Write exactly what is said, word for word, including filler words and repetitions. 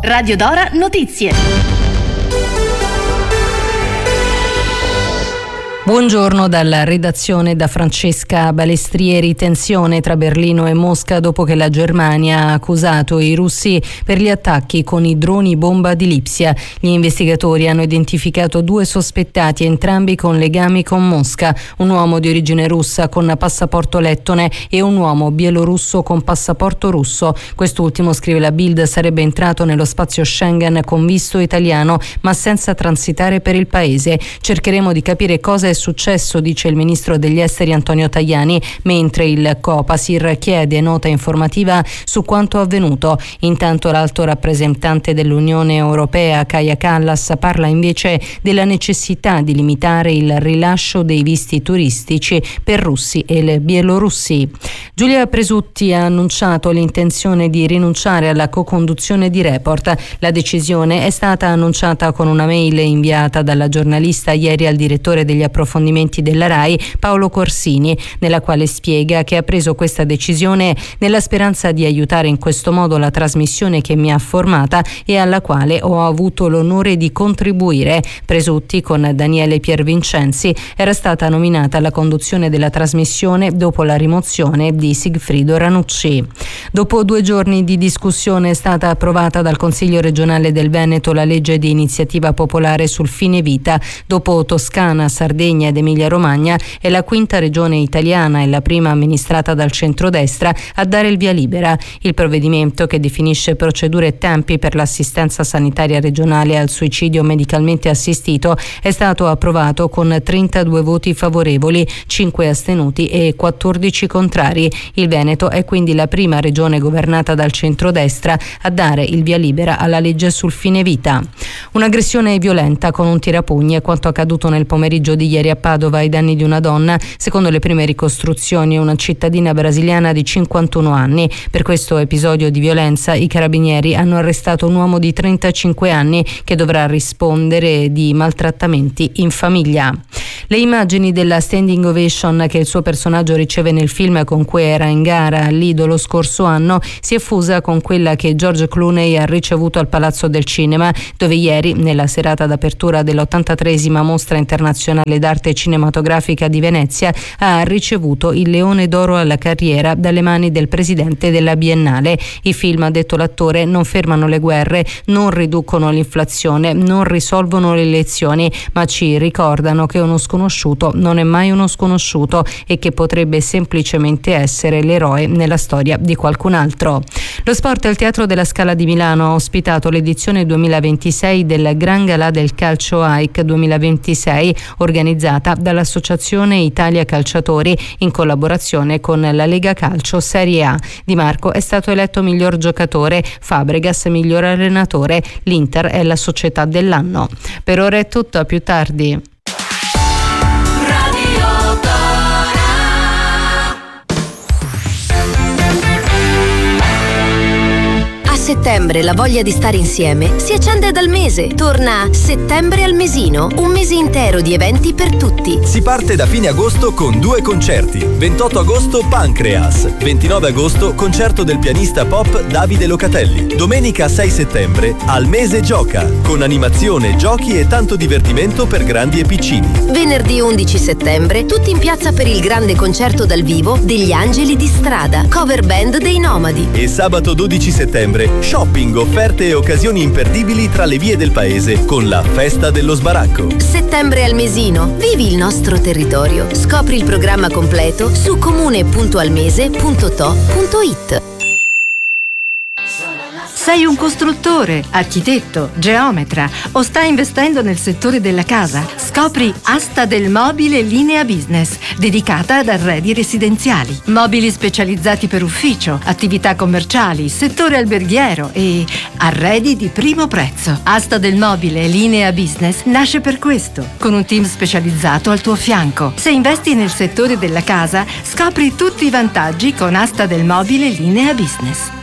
Radio Dora Notizie. Buongiorno dalla redazione, da Francesca Balestrieri. Tensione tra Berlino e Mosca dopo che la Germania ha accusato i russi per gli attacchi con i droni bomba di Lipsia. Gli investigatori hanno identificato due sospettati, entrambi con legami con Mosca, un uomo di origine russa con passaporto lettone e un uomo bielorusso con passaporto russo. Quest'ultimo, scrive la Bild, sarebbe entrato nello spazio Schengen con visto italiano ma senza transitare per il paese. Cercheremo di capire cosa è successo, dice il ministro degli esteri Antonio Tajani, mentre il Copasir chiede nota informativa su quanto avvenuto. Intanto l'alto rappresentante dell'Unione Europea Kaja Kallas parla invece della necessità di limitare il rilascio dei visti turistici per russi e bielorussi. Giulia Presutti ha annunciato l'intenzione di rinunciare alla co-conduzione di Report. La decisione è stata annunciata con una mail inviata dalla giornalista ieri al direttore degli approfondimenti della RAI, Paolo Corsini, nella quale spiega che ha preso questa decisione nella speranza di aiutare in questo modo la trasmissione che mi ha formata e alla quale ho avuto l'onore di contribuire. Presutti, con Daniele Piervincenzi, era stata nominata alla conduzione della trasmissione dopo la rimozione di Sigfrido Ranucci. Dopo due giorni di discussione è stata approvata dal Consiglio regionale del Veneto la legge di iniziativa popolare sul fine vita. Dopo Toscana, Sardegna ed Emilia-Romagna è la quinta regione italiana e la prima amministrata dal centrodestra a dare il via libera. Il provvedimento, che definisce procedure e tempi per l'assistenza sanitaria regionale al suicidio medicalmente assistito, è stato approvato con trentadue voti favorevoli, cinque astenuti e quattordici contrari. Il Veneto è quindi la prima regione governata dal centrodestra a dare il via libera alla legge sul fine vita. Un'aggressione violenta con un tirapugni è quanto accaduto nel pomeriggio di ieri a Padova ai danni di una donna. Secondo le prime ricostruzioni, una cittadina brasiliana di cinquantuno anni. Per questo episodio di violenza i carabinieri hanno arrestato un uomo di trentacinque anni che dovrà rispondere di maltrattamenti in famiglia. Le immagini della standing ovation che il suo personaggio riceve nel film con cui era in gara all'Ido lo scorso anno si è fusa con quella che George Clooney ha ricevuto al Palazzo del Cinema, dove ieri, nella serata d'apertura dell'ottantatreesima Mostra Internazionale d'Arte Cinematografica di Venezia, ha ricevuto il Leone d'Oro alla carriera dalle mani del presidente della Biennale. I film, ha detto l'attore, non fermano le guerre, non riducono l'inflazione, non risolvono le elezioni, ma ci ricordano che uno sconosciuto non è mai uno sconosciuto e che potrebbe semplicemente essere l'eroe nella storia di qualcun altro. Lo sport e il Teatro della Scala di Milano ha ospitato l'edizione duemilaventisei del Gran Galà del Calcio A I C duemilaventisei, organizzata dall'Associazione Italia Calciatori in collaborazione con la Lega Calcio Serie A. Di Marco è stato eletto miglior giocatore, Fabregas miglior allenatore, l'Inter è la società dell'anno. Per ora è tutto, a più tardi. A settembre la voglia di stare insieme si accende dal mese. Torna Settembre al Mesino, un mese intero di eventi per tutti. Si parte da fine agosto con due concerti. ventotto agosto Pancreas, ventinove agosto concerto del pianista pop Davide Locatelli. Domenica sei settembre Al Mese Gioca, con animazione, giochi e tanto divertimento per grandi e piccini. Venerdì undici settembre tutti in piazza per il grande concerto dal vivo degli Angeli di Strada, cover band dei Nomadi. E sabato dodici settembre shopping, offerte e occasioni imperdibili tra le vie del paese con la Festa dello Sbaracco. Settembre al Mesino, vivi il nostro territorio. Scopri il programma completo su comune punto almese punto to punto it. Sei un costruttore, architetto, geometra o stai investendo nel settore della casa? Scopri Asta del Mobile Linea Business, dedicata ad arredi residenziali. Mobili specializzati per ufficio, attività commerciali, settore alberghiero e arredi di primo prezzo. Asta del Mobile Linea Business nasce per questo, con un team specializzato al tuo fianco. Se investi nel settore della casa, scopri tutti i vantaggi con Asta del Mobile Linea Business.